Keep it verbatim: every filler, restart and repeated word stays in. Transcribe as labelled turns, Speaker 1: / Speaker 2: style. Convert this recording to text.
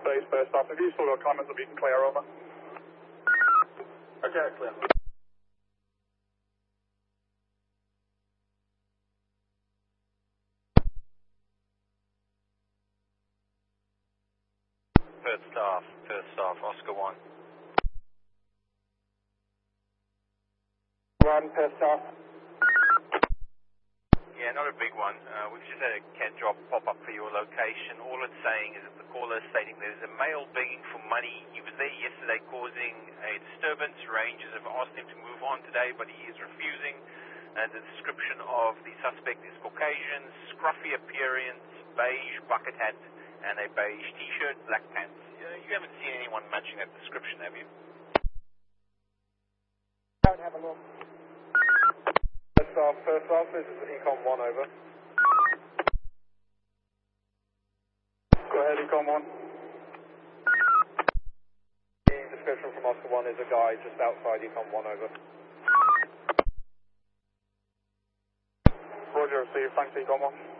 Speaker 1: Northeast, first off. Have you still got comments that we can clear over?
Speaker 2: Okay, clear.
Speaker 3: Perth staff, Perth staff, Oscar one.
Speaker 2: One, Perth staff.
Speaker 3: Yeah, not a big one. Uh, we've just had a C A D drop pop up for your location. All it's saying is that the caller is stating there's a male begging for money. He was there yesterday causing a disturbance. Rangers have asked him to move on today, but he is refusing. And the description of the suspect is Caucasian, scruffy appearance, beige bucket hat, and a beige t-shirt, black pants. Uh, you haven't seen anyone matching that description, have you?
Speaker 2: Don't have a look. First off, first off, this is Econ one, over.
Speaker 1: Go ahead, Econ one.
Speaker 2: The description from Oscar one is a guy just outside Econ one, over.
Speaker 1: Roger, see you, thanks, Econ one.